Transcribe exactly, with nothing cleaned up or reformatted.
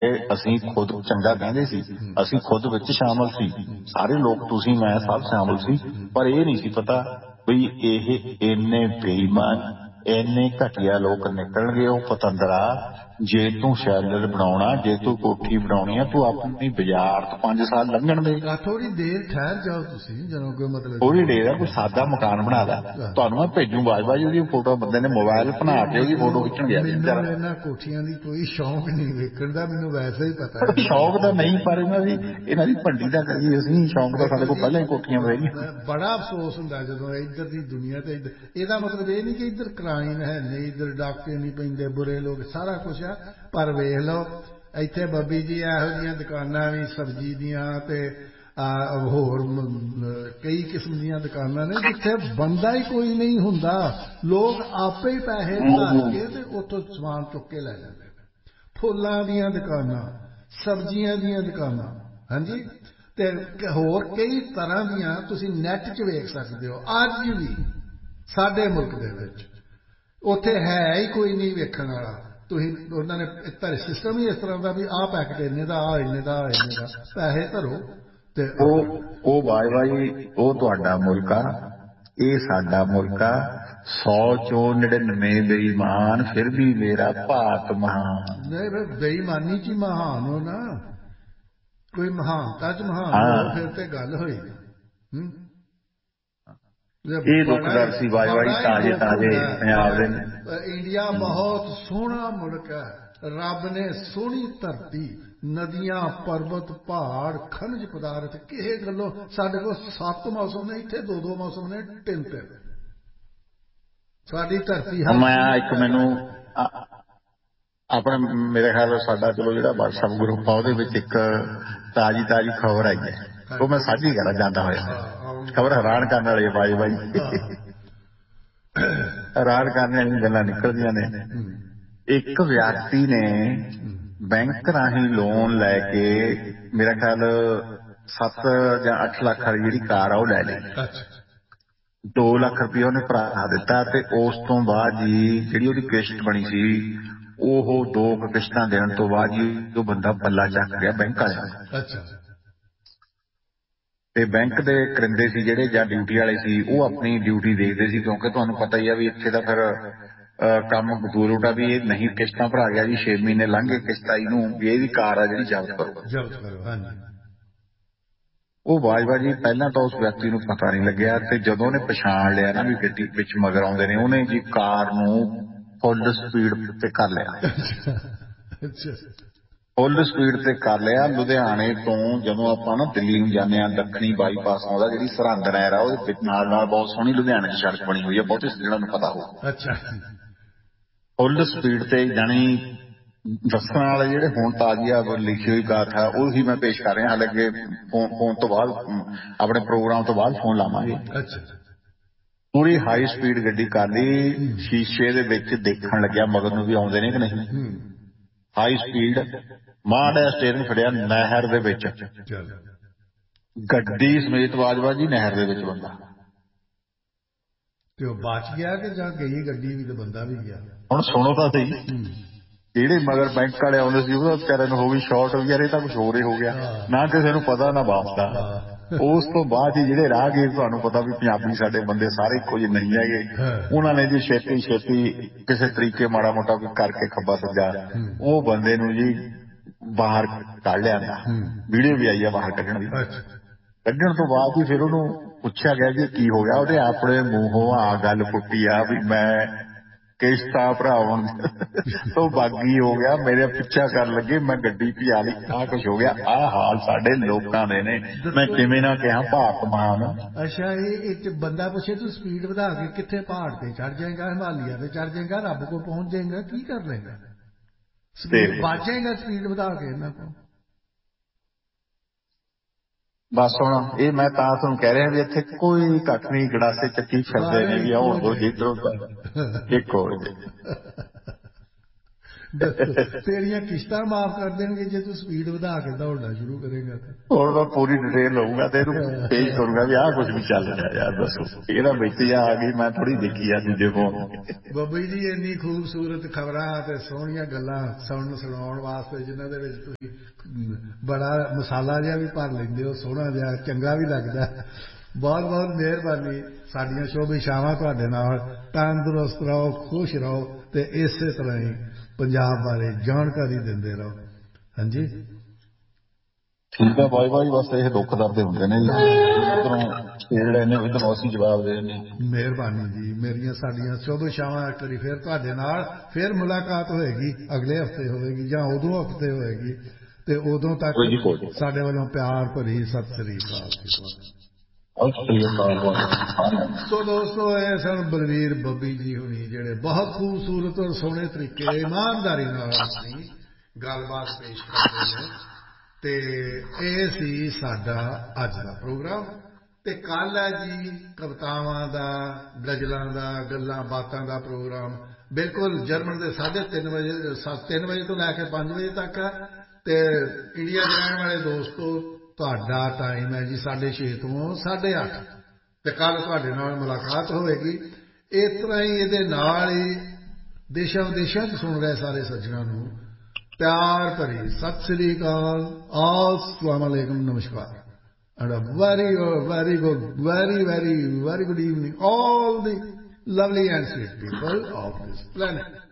ਅਸੀਂ ਖੁਦ ਚੰਗਾ ਕਹਿੰਦੇ ਸੀ, ਅਸੀਂ ਖੁਦ ਵਿੱਚ ਸ਼ਾਮਲ ਸੀ, ਸਾਰੇ ਲੋਕ ਤੁਸੀਂ ਮੈਂ ਸਭ ਸ਼ਾਮਲ ਸੀ, ਪਰ ਇਹ ਨਹੀਂ ਸੀ ਪਤਾ ਵੀ ਇਹ ਇੰਨੇ ਬੇਈਮਾਨ ਇੰਨੇ ਘਟੀਆ ਲੋਕ ਨਿਕਲਣਗੇ। ਉਹ ਪਤੰਦਰਾ ਜੇ ਤੂੰ ਸ਼ੈਲਰ ਬਣਾਉਣਾ, ਜੇ ਤੂੰ ਕੋਠੀ ਬਣਾਉਣੀ ਆ, ਤੂੰ ਆਪਣੀ ਬਾਜ਼ਾਰ ਤੋਂ ਪੰਜ ਸਾਲ ਲੰਘਣ ਦੇ, ਥੋੜੀ ਦੇਰ ਠਹਿਰ ਜਾਓ ਤੁਸੀਂ, ਜਦੋਂ ਕੋਈ ਮਤਲਬ ਥੋੜੀ ਦੇਰ ਆ, ਕੋਈ ਸਾਦਾ ਮਕਾਨ ਬਣਾ ਲੈ, ਤੁਹਾਨੂੰ ਮੈਂ ਭੇਜੂ ਬਾਜ-ਬਾਜ ਉਹਦੀ ਫੋਟੋ, ਬੰਦੇ ਨੇ ਮੋਬਾਇਲ ਬਣਾ ਕੇ ਉਹਦੀ ਫੋਟੋ ਖਿੱਚਣ ਗਿਆ। ਮੈਨੂੰ ਇਹਨਾਂ ਕੋਠੀਆਂ ਦੀ ਕੋਈ ਸ਼ੌਂਕ ਨਹੀਂ ਵੇਖਣ ਦਾ, ਮੈਨੂੰ ਵੈਸੇ ਹੀ ਪਤਾ ਸ਼ੌਂਕ ਤਾਂ ਨਹੀਂ, ਪਰ ਇਹਨਾਂ ਦੀ ਇਹਨਾਂ ਦੀ ਭੰਡੀ ਦਾ ਕਰੀਏ ਅਸੀਂ, ਸ਼ੌਂਕ ਤਾਂ ਸਾਡੇ ਕੋਲ ਪਹਿਲਾਂ ਹੀ ਕੋਠੀਆਂ ਬਹਿਗੀਆਂ। ਬੜਾ ਅਫਸੋਸ ਹੁੰਦਾ ਜਦੋਂ ਇੱਧਰ ਦੀ ਦੁਨੀਆ ਤੇ ਇੱਧਰ, ਇਹਦਾ ਮਤਲਬ ਇਹ ਨਹੀਂ ਕਿ ਇੱਧਰ ਕ੍ਰਾਈਮ ਹੈ ਨਹੀਂ, ਇੱਧਰ ਡਾਕੇ ਨਹੀਂ ਪੈਂਦੇ, ਬੁਰੇ ਲੋਕ, ਸਾਰਾ ਕੁਛ ਆ, ਪਰ ਵੇਖ ਲਓ ਇੱਥੇ ਬੱਬੀ ਜੀ ਇਹੋ ਜਿਹੀਆਂ ਦੁਕਾਨਾਂ ਵੀ ਸਬਜ਼ੀ ਦੀਆਂ ਤੇ ਹੋਰ ਕਈ ਕਿਸਮ ਦੀਆਂ ਦੁਕਾਨਾਂ ਨੇ ਜਿੱਥੇ ਬੰਦਾ ਹੀ ਕੋਈ ਨਹੀਂ ਹੁੰਦਾ, ਲੋਕ ਆਪੇ ਹੀ ਪੈਸੇ ਧਰ ਕੇ ਤੇ ਉੱਥੋਂ ਸਮਾਨ ਚੁੱਕ ਕੇ ਲੈ ਜਾਂਦੇ। ਫੁੱਲਾਂ ਦੀਆਂ ਦੁਕਾਨਾਂ, ਸਬਜ਼ੀਆਂ ਦੀਆਂ ਦੁਕਾਨਾਂ, ਹਾਂਜੀ, ਤੇ ਹੋਰ ਕਈ ਤਰ੍ਹਾਂ ਦੀਆਂ ਤੁਸੀਂ ਨੈੱਟ 'ਚ ਵੇਖ ਸਕਦੇ ਹੋ। ਅੱਜ ਵੀ ਸਾਡੇ ਮੁਲਕ ਦੇ ਵਿੱਚ ਉੱਥੇ ਹੈ ਹੀ ਕੋਈ ਨਹੀਂ ਵੇਖਣ ਵਾਲਾ। ਤੁਸੀਂ ਉਹਨਾਂ ਨੇ ਧਰੇ ਸਿਸਟਮ ਹੀ ਇਸ ਤਰ੍ਹਾਂ ਦਾ ਵੀ ਆਹ ਪੈਕਟ ਇੰਨੇ ਦਾ, ਆਹ ਇੰਨੇ ਦਾ, ਆਹ ਇੰਨੇ ਦਾ, ਪੈਸੇ ਧਰੋ ਤੇ ਉਹ ਉਹ ਬਾਈ ਬਾਈ ਉਹ ਤੁਹਾਡਾ ਮੁਲਕ ਆ, ਇਹ ਸਾਡਾ ਮੁਲਕ ਆ। ਸੌ ਚੋਂ ਨੜਿਨਵੇਂ ਬੇਈਮਾਨ, ਫਿਰ ਵੀ ਮੇਰਾ ਭਾਰਤ ਮਹਾਨ। ਨਹੀਂ, ਬੇਈਮਾਨੀ 'ਚ ਹੀ ਮਹਾਨ ਹੋ ਨਾ, ਕੋਈ ਮਹਾਨਤਾ 'ਚ ਮਹਾਨ ਹੋ ਫਿਰ ਤੇ ਗੱਲ ਹੋਈ। ਇਹ ਦੁੱਖ ਦਰ ਸੀ ਬਾਈ ਬਾਈ ਤਾਜ਼ੇ ਤਾਜ਼ੇ ਪੰਜਾਬ ਦੇ। ਇੰਡੀਆ ਬਹੁਤ ਸੋਹਣਾ ਮੁਲਕ ਹੈ, ਰੱਬ ਨੇ ਸੋਹਣੀ ਧਰਤੀ, ਨਦੀਆਂ, ਪਰਬਤ, ਪਹਾੜ, ਖਣਜ ਪਦਾਰਥ, ਕਿਸੇ ਗੱਲੋਂ ਸਾਡੇ ਕੋਲ ਸੱਤ ਮੌਸਮ ਨੇ, ਇੱਥੇ ਦੋ ਦੋ ਮੌਸਮ ਨੇ, ਤਿੰਨ ਤਿੰਨ। ਸਾਡੀ ਧਰਤੀ ਮੈਂ ਇੱਕ ਮੈਨੂੰ ਆਪਣਾ ਮੇਰੇ ਖਿਆਲ ਸਾਡਾ ਚਲੋ ਜਿਹੜਾ ਵਟਸਐਪ ਗਰੁੱਪ ਆ ਉਹਦੇ ਵਿੱਚ ਇੱਕ ਤਾਜ਼ੀ ਤਾਜ਼ੀ ਖਬਰ ਆਈ ਹੈ, ਉਹ ਮੈਂ ਸਾਂਝੀ ਕਰਾਂ ਜਾਂਦਾ ਹੋਇਆ। ਖਬਰ ਹੈਰਾਨ ਕਰਨ ਵਾਲੀ ਹੈ ਬਾਈ ਬਾਈ, ਹੈਰਾਨ ਕਰਨ ਵਾਲੀਆਂ ਗੱਲਾਂ ਨਿਕਲਦੀਆਂ ਨੇ। ਇੱਕ ਵਿਅਕਤੀ ਨੇ ਬੈਂਕ ਰਾਹੀਂ ਲੋਨ ਲੈ ਕੇ ਮੇਰਾ ਖਿਆਲ ਸੱਤ ਜਾਂ ਅੱਠ ਲੱਖ ਵਾਲੀ ਜਿਹੜੀ ਕਾਰ ਆ ਉਹ ਲੈ ਲਈ। ਦੋ ਲੱਖ ਰੁਪਇਆ ਉਹਨੇ ਭਰਾ ਦਿੱਤਾ ਤੇ ਉਸ ਤੋਂ ਬਾਅਦ ਜੀ ਜਿਹੜੀ ਉਹਦੀ ਕਿਸ਼ਤ ਬਣੀ ਸੀ, ਉਹ ਦੋ ਕਿਸ਼ਤਾਂ ਦੇਣ ਤੋਂ ਬਾਅਦ ਜੀ ਉਹ ਬੰਦਾ ਪੱਲਾ ਚੱਕ ਗਿਆ ਬੈਂਕ ਵਾਲਿਆਂ। ਤੇ ਬੈਂਕ ਦੇ ਕਰਿੰਦੇ ਸੀ ਜਿਹੜੇ ਜਾਂ ਡਿਊਟੀ ਵਾਲੇ ਸੀ, ਉਹ ਆਪਣੀ ਡਿਊਟੀ ਦੇਖਦੇ ਸੀ, ਕਿਉਂਕਿ ਤੁਹਾਨੂੰ ਪਤਾ ਹੀ ਆ ਵੀ ਇੱਥੇ ਤਾਂ ਫਿਰ ਕੰਮ ਦੂਰ ਉਟਾ ਵੀ ਇਹ ਨਹੀਂ ਕਿਸ਼ਤਾਂ ਭਰਾ ਗਿਆ ਜੀ, ਛੇ ਮਹੀਨੇ ਲੰਘ ਗਏ ਕਿਸ਼ਤ ਆਈ ਨੂੰ, ਵੀ ਇਹਦੀ ਕਾਰ ਆ ਜਿਹੜੀ ਜ਼ਬਤ ਕਰੋ। ਉਹ ਬਾਜਵਾ ਜੀ ਪਹਿਲਾਂ ਤਾਂ ਉਸ ਵਿਅਕਤੀ ਨੂੰ ਪਤਾ ਨਹੀਂ ਲੱਗਿਆ, ਤੇ ਜਦੋਂ ਉਹਨੇ ਪਛਾਣ ਲਿਆ ਨਾ ਵੀ ਗੱਡੀ ਵਿੱਚ ਮਗਰ ਆਉਂਦੇ ਨੇ, ਉਹਨੇ ਜੀ ਕਾਰ ਨੂੰ ਫੁੱਲ ਸਪੀਡ ਤੇ ਕਰ ਲਿਆ। ਫੁੱਲ ਸਪੀਡ ਤੇ ਕਰ ਲਿਆ। ਲੁਧਿਆਣੇ ਤੋਂ ਜਦੋਂ ਆਪਾਂ ਨਾ ਦਿੱਲੀ ਨੂੰ ਜਾਂਦੇ ਹਾਂ, ਦੱਖਣੀ ਬਾਈਪਾਸ ਆਉਂਦਾ, ਜਿਹੜੀ ਸਰਹੰਦ ਨਹਿਰ ਆ ਉਹਦੇ ਨਾਲ ਨਾਲ ਬਹੁਤ ਸੋਹਣੀ ਲੁਧਿਆਣੇ ਦੀ ਸੜਕ ਬਣੀ ਹੋਈ ਹੈ, ਬਹੁਤੇ ਜਿਹਨਾਂ ਨੂੰ ਪਤਾ ਹੋ। ਫੁੱਲ ਸਪੀਡ ਤੇ ਜਾਣੀ ਦੱਸਣ ਵਾਲੇ ਜਿਹੜੇ ਹੁਣ ਤਾਜ਼ੀ ਆ ਲਿਖੀ ਹੋਈ ਗਾਥਾ ਉਹੀ ਮੈਂ ਪੇਸ਼ ਕਰ ਰਿਹਾ। ਹਾਲਾਂਕਿ ਫੋਨ ਤੋਂ ਬਾਅਦ ਆਪਣੇ ਪ੍ਰੋਗਰਾਮ ਤੋਂ ਬਾਅਦ ਫੋਨ ਲਾਵਾਂਗੇ। ਪੂਰੀ ਹਾਈ ਸਪੀਡ ਗੱਡੀ ਕਰ ਲਈ, ਸ਼ੀਸ਼ੇ ਦੇ ਵਿੱਚ ਦੇਖਣ ਲੱਗਿਆ ਮਗਰ ਨੂੰ ਵੀ ਆਉਂਦੇ ਨੇ ਕਿ ਨਹੀਂ। ਹਾਈ ਸਪੀਡ ਮਾੜਾ ਸਟੀਅਰਿੰਗ ਫੜਿਆ, ਨਹਿਰ ਦੇ ਵਿੱਚ ਗੱਡੀ ਸਮੇਤ ਬਾਜਵਾ ਜੀ ਨਹਿਰ ਦੇ ਵਿੱਚ ਬੰਦਾ। ਤੇ ਉਹ ਬਚ ਗਿਆ ਕਿ ਜਾਂ ਗਈ ਗੱਡੀ ਵੀ ਤੇ ਬੰਦਾ ਵੀ ਗਿਆ। ਹੁਣ ਸੁਣੋ ਤਾਂ ਸਹੀ, ਜਿਹੜੇ ਮਗਰ ਬੈਂਕ ਵਾਲੇ ਆਉਂਦੇ ਸੀ ਉਹਦਾ ਵਿਚਾਰੇ ਨੂੰ ਹੋ ਗਈ ਸ਼ਾਰਟ, ਯਾਰ ਇਹ ਤਾਂ ਕੁਛ ਹੋਰ ਹੀ ਹੋ ਗਿਆ, ਨਾ ਕਿਸੇ ਨੂੰ ਪਤਾ ਨਾ ਵਾਸਤਾ। ਉਸ ਤੋਂ ਬਾਅਦ ਹੀ ਜਿਹੜੇ ਰਾਹਗੀਰ, ਤੁਹਾਨੂੰ ਪਤਾ ਵੀ ਪੰਜਾਬੀ ਸਾਡੇ ਬੰਦੇ ਸਾਰੇ ਇੱਕੋ ਜਿਹੇ ਨਹੀਂ ਹੈਗੇ, ਉਹਨਾਂ ਨੇ ਜੀ ਛੇਤੀ ਛੇਤੀ ਕਿਸੇ ਤਰੀਕੇ ਮਾੜਾ ਮੋਟਾ ਕਰਕੇ ਖੱਬਾ ਸੱਜਾ ਉਹ ਬੰਦੇ ਨੂੰ ਜੀ ਬਾਹਰ ਕੱਢ ਲਿਆਂਦਾ। ਵੀਡੀਓ ਵੀ ਆਈ ਆ ਬਾਹਰ ਕੱਢਣ ਦੀ। ਕੱਢਣ ਤੋਂ ਬਾਅਦ ਹੀ ਫਿਰ ਉਹਨੂੰ ਪੁੱਛਿਆ ਗਿਆ ਜੀ ਕੀ ਹੋ ਗਿਆ, ਉਹਦੇ ਆਪਣੇ ਮੂੰਹੋਂ ਆ ਗੱਲ ਫੁੱਟੀ ਆ ਵੀ ਮੈਂ ਕਿਸ਼ਤਾਂ ਭਰਾਉਣ ਤੋਂ ਬਾਗੀ ਹੋ ਗਿਆ, ਮੇਰੇ ਪਿੱਛਾ ਕਰਨ ਲੱਗੇ, ਮੈਂ ਗੱਡੀ ਭਜਾ ਲਈ, ਆਹ ਕੁਛ ਹੋ ਗਿਆ। ਆਹ ਹਾਲ ਸਾਡੇ ਲੋਕਾਂ ਦੇ ਨੇ। ਮੈਂ ਕਿਵੇਂ ਨਾ ਕਿਹਾ ਭਾਰਤ ਮਹਾਨ। ਅੱਛਾ, ਇਹ ਬੰਦਾ ਪੁੱਛੇ ਤੂੰ ਸਪੀਡ ਵਧਾ ਕੇ ਕਿੱਥੇ ਪਹਾੜ ਤੇ ਚੜ ਜਾਏਗਾ, ਹਿਮਾਲਿਆ ਤੇ ਚੜ ਜਾਏਗਾ, ਰੱਬ ਕੋਲ ਪਹੁੰਚ ਜਾਏਗਾ, ਕੀ ਕਰ ਲਏਗਾ? ਸਪੀਡ ਵੱਧ ਜਾਏਗਾ ਸਪੀਡ ਵਧਾ ਕੇ ਇਹਨਾਂ ਕੋਲ। ਬਸ ਹੁਣ ਇਹ ਮੈਂ ਤਾਂ ਤੁਹਾਨੂੰ ਕਹਿ ਰਿਹਾ ਵੀ ਇੱਥੇ ਕੋਈ ਕੱਖ ਨਹੀਂ, ਗੜਾਸੇ ਚੱਕੀ ਫਿਰਦੇ ਨੇ ਵੀ ਆਉਣ ਦੋ ਜਿੱਧਰੋਂ ਇੱਕ ਹੋ ਜੇ। ਤੇਰੀਆਂ ਕਿਸ਼ਤਾਂ ਮਾਫ ਕਰ ਦੇਣਗੇ ਜੇ ਤੂੰ ਸਪੀਡ ਵਧਾ ਕੇ ਦੌੜਨਾ ਸ਼ੁਰੂ ਕਰੇਗਾ। ਹੁਣ ਮੈਂ ਪੂਰੀ ਡਿਟੇਲ ਲਊਂਗਾ ਤੇ ਇਹਨੂੰ ਪੇਸ਼ ਕਰੂੰਗਾ ਵੀ ਆਹ ਕੁਝ ਵੀ ਚੱਲ ਰਿਹਾ ਯਾਰ ਦੱਸੋ। ਇਹਦਾ ਵਿੱਚ ਆ ਗਈ ਮੈਂ ਥੋੜੀ ਦੇਖੀ ਆ ਦੂਜੇ ਫੋਨ। ਬੱਬੀ ਜੀ ਇੰਨੀ ਖੂਬਸੂਰਤ ਖਬਰਾਂ ਤੇ ਸੋਹਣੀਆਂ ਗੱਲਾਂ ਸੁਣਨ ਸੁਣਾਉਣ ਵਾਸਤੇ ਜਿਨ੍ਹਾਂ ਦੇ ਵਿੱਚ ਤੁਸੀਂ ਬੜਾ ਮਸਾਲਾ ਜਿਹਾ ਵੀ ਭਰ ਲੈਂਦੇ ਹੋ, ਸੋਹਣਾ ਜਿਹਾ ਚੰਗਾ ਵੀ ਲੱਗਦਾ। ਬਹੁਤ ਬਹੁਤ ਮਿਹਰਬਾਨੀ। ਸਾਡੀਆਂ ਸ਼ੁਭ ਇਛਾਵਾਂ ਤੁਹਾਡੇ ਨਾਲ। ਤੰਦਰੁਸਤ ਰਹੋ, ਖੁਸ਼ ਰਹੋ ਤੇ ਇਸੇ ਤਰ੍ਹਾਂ ਹੀ ਪੰਜਾਬ ਬਾਰੇ ਜਾਣਕਾਰੀ ਦਿੰਦੇ ਰਹੋ। ਹਾਂਜੀ ਠੀਕ ਹੈ ਬਾਈ ਬਾਈ। ਬਸ ਇਹ ਦੁੱਖ ਦਰਦ ਹੁੰਦੇ ਨੇ ਇੱਧਰੋਂ ਜਿਹੜੇ ਨੇ ਇੱਧਰੋਂ ਅਸੀਂ ਜਵਾਬ ਦੇ ਦਿੰਦੇ ਹਾਂ। ਮਿਹਰਬਾਨੀ ਜੀ। ਮੇਰੀਆਂ ਸਾਡੀਆਂ ਸ਼ੁਭ ਇਛਾਵਾਂ ਇੱਕ ਵਾਰੀ ਫਿਰ ਤੁਹਾਡੇ ਨਾਲ ਫਿਰ ਮੁਲਾਕਾਤ ਹੋਏਗੀ, ਅਗਲੇ ਹਫ਼ਤੇ ਹੋਏਗੀ ਜਾਂ ਉਦੋਂ ਹਫ਼ਤੇ ਹੋਏਗੀ ਤੇ ਉਦੋਂ ਤੱਕ ਸਾਡੇ ਵੱਲੋਂ ਪਿਆਰ ਭਰੀ ਸਤਿ ਸ੍ਰੀ ਅਕਾਲ। ਸੋ ਦੋਸਤੋ ਇਹ ਸਨ ਬਲਵੀਰ ਬੱਬੀ ਜੀ ਹੁਣੀ ਜਿਹੜੇ ਬਹੁਤ ਖੂਬਸੂਰਤ ਔਰ ਸੋਹਣੇ ਤਰੀਕੇ ਇਮਾਨਦਾਰੀ ਨਾਲ ਆਪਣੀ ਗੱਲਬਾਤ ਪੇਸ਼ ਕਰਦੇ ਨੇ। ਤੇ ਇਹ ਸੀ ਸਾਡਾ ਅੱਜ ਦਾ ਪ੍ਰੋਗਰਾਮ। ਤੇ ਕੱਲ ਹੈ ਜੀ ਕਵਿਤਾਵਾਂ ਦਾ, ਗਜ਼ਲਾਂ ਦਾ, ਗੱਲਾਂ ਬਾਤਾਂ ਦਾ ਪ੍ਰੋਗਰਾਮ। ਬਿਲਕੁਲ ਜਰਮਨ ਦੇ ਸਾਢੇ ਤਿੰਨ ਵਜੇ ਤਿੰਨ ਵਜੇ ਤੋਂ ਲੈ ਕੇ ਪੰਜ ਵਜੇ ਤੱਕ ਹੈ। ਤੇ ਇੰਡੀਆ 'ਚ ਰਹਿਣ ਵਾਲੇ ਦੋਸਤੋ ਤੁਹਾਡਾ ਟਾਈਮ ਹੈ ਜੀ ਸਾਢੇ ਛੇ ਤੋਂ ਸਾਢੇ ਅੱਠ। ਤੇ ਕੱਲ ਤੁਹਾਡੇ ਨਾਲ ਮੁਲਾਕਾਤ ਹੋਵੇਗੀ। ਇਸ ਤਰ੍ਹਾਂ ਹੀ ਇਹਦੇ ਨਾਲ ਹੀ ਦੇਸ਼ਾਂ ਵਿਦੇਸ਼ਾਂ 'ਚ ਸੁਣ ਰਹੇ ਸਾਰੇ ਸੱਜਣਾਂ ਨੂੰ ਪਿਆਰ ਭਰੀ ਸਤਿ ਸ੍ਰੀ ਅਕਾਲ, अस्सलाम वालेकुम, नमस्कार, and a very very good very very very good evening all the lovely and sweet people of this planet.